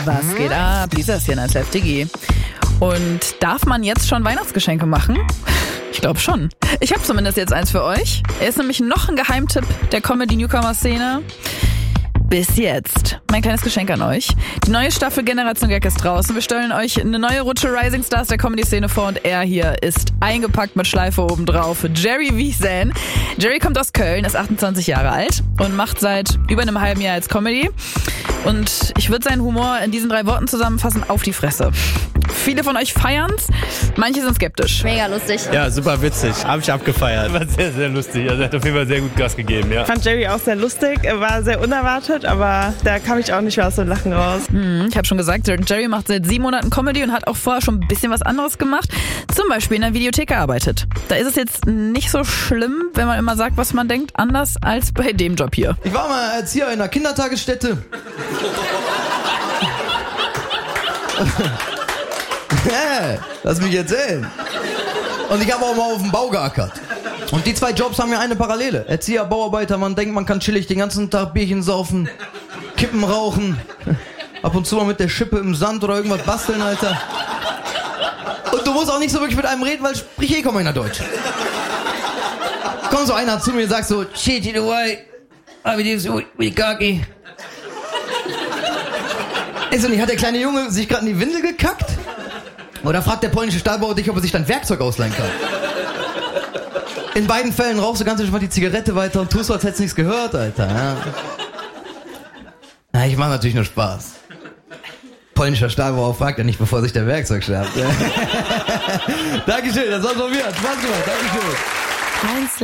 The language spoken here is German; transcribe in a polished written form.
Was geht ab? Lisa ist hier in FDG. Und darf man jetzt schon Weihnachtsgeschenke machen? Ich glaube schon. Ich habe zumindest jetzt eins für euch. Er ist nämlich noch ein Geheimtipp der Comedy-Newcomer-Szene. Bis jetzt. Mein kleines Geschenk an euch. Die neue Staffel Generation Gag ist draußen. Wir stellen euch eine neue Rutsche Rising Stars der Comedy-Szene vor und er hier ist eingepackt mit Schleife obendrauf. Jerry Wiesen. Jerry kommt aus Köln, ist 28 Jahre alt und macht seit über einem halben Jahr jetzt Comedy. Und ich würde seinen Humor in diesen 3 Worten zusammenfassen: auf die Fresse. Viele von euch feiern's, manche sind skeptisch. Mega lustig. Ja, super witzig. Habe ich abgefeiert. War sehr, sehr lustig. Also er hat auf jeden Fall sehr gut Gas gegeben, ja. Ich fand Jerry auch sehr lustig. Er war sehr unerwartet, aber da kam ich auch nicht mehr aus dem Lachen raus. Ich habe schon gesagt, Jerry macht seit 7 Monaten Comedy und hat auch vorher schon ein bisschen was anderes gemacht. Zum Beispiel in der Videothek gearbeitet. Da ist es jetzt nicht so schlimm, wenn man immer sagt, was man denkt, anders als bei dem Job hier. Ich war mal Erzieher in einer Kindertagesstätte. Lass mich erzählen. Und ich habe auch mal auf dem Bau geackert. Und die 2 Jobs haben ja eine Parallele. Erzieher, Bauarbeiter, man denkt, man kann chillig den ganzen Tag Bierchen saufen, Kippen rauchen, ab und zu mal mit der Schippe im Sand oder irgendwas basteln, Alter. Und du musst auch nicht so wirklich mit einem reden, weil sprich kaum einer Deutsch. Kommt so einer zu mir und sagt so, shit, you know why? I believe with Kaki. Ist nicht, hat der kleine Junge sich gerade in die Windel gekackt? Oder fragt der polnische Stahlbauer dich, ob er sich dann Werkzeug ausleihen kann? In beiden Fällen rauchst du ganz entspannt die Zigarette weiter und tust so, als hättest du nichts gehört, Alter. Ja. Na, ich mach natürlich nur Spaß. Polnischer Stahlbauer fragt ja nicht, bevor sich der Werkzeug schärft. Dankeschön, das war's von mir. Hat Spaß gemacht. Dankeschön.